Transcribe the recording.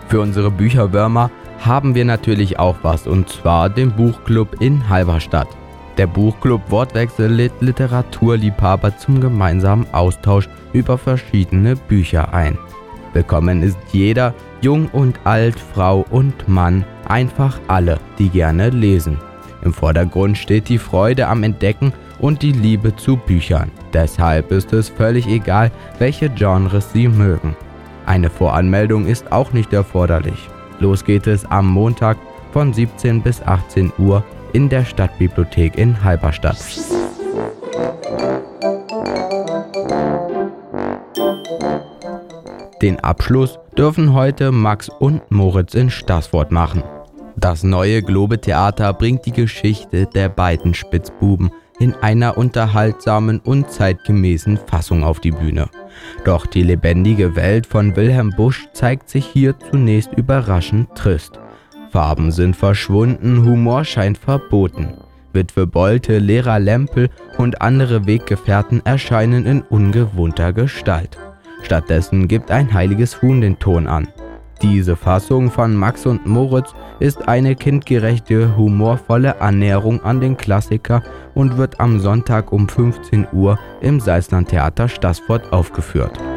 Für unsere Bücherwürmer haben wir natürlich auch was, und zwar den Buchclub in Halberstadt. Der Buchclub Wortwechsel lädt Literaturliebhaber zum gemeinsamen Austausch über verschiedene Bücher ein. Willkommen ist jeder, jung und alt, Frau und Mann, einfach alle, die gerne lesen. Im Vordergrund steht die Freude am Entdecken und die Liebe zu Büchern. Deshalb ist es völlig egal, welche Genres Sie mögen. Eine Voranmeldung ist auch nicht erforderlich. Los geht es am Montag von 17 bis 18 Uhr in der Stadtbibliothek in Halberstadt. Den Abschluss dürfen heute Max und Moritz in Staßfurt machen. Das neue Globe-Theater bringt die Geschichte der beiden Spitzbuben in einer unterhaltsamen und zeitgemäßen Fassung auf die Bühne. Doch die lebendige Welt von Wilhelm Busch zeigt sich hier zunächst überraschend trist. Farben sind verschwunden, Humor scheint verboten. Witwe Bolte, Lehrer Lempel und andere Weggefährten erscheinen in ungewohnter Gestalt. Stattdessen gibt ein heiliges Huhn den Ton an. Diese Fassung von Max und Moritz ist eine kindgerechte, humorvolle Annäherung an den Klassiker und wird am Sonntag um 15 Uhr im Salzlandtheater Staßfurt aufgeführt.